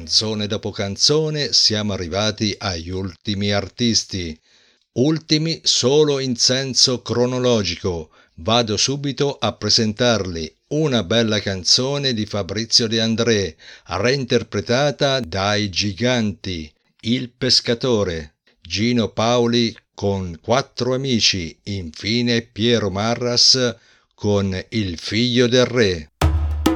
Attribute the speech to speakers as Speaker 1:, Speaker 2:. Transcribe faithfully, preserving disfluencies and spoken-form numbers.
Speaker 1: canzone dopo canzone siamo arrivati agli ultimi artisti. Ultimi solo in senso cronologico. Vado subito a presentarli. Una bella canzone di Fabrizio De André, reinterpretata dai giganti. Il pescatore, Gino Paoli con Quattro amici, infine Piero Marras con Il figlio del re.